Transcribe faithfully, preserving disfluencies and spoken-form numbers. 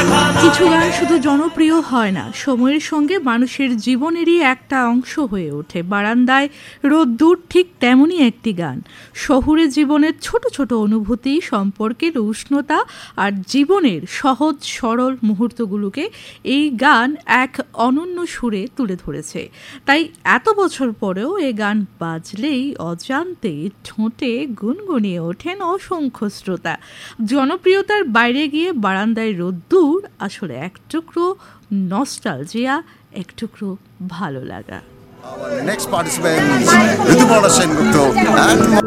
কিছু গান শুধু জনপ্রিয় হয় না, সময়ের সঙ্গে মানুষের জীবনেরই একটা অংশ হয়ে ওঠে। বারান্দায় রোদ্দুর ঠিক তেমনই একটি গান। শহুরে জীবনের ছোট ছোট অনুভূতি, সম্পর্কের উষ্ণতা আর জীবনের সহজ সরল মুহূর্তগুলোকে এই গান এক অনন্য সুরে তুলে ধরেছে। তাই এত বছর পরেও এ গান বাজলেই অজান্তে ঠোঁটে গুনগুনিয়ে ওঠেন অসংখ্য শ্রোতা। জনপ্রিয়তার বাইরে গিয়ে বারান্দায় রোদ্দুর আসলে এক টুকরো নস্টালজিয়া, এক টুকরো ভালো লাগা। Our next participant, Ritubala Sengupta and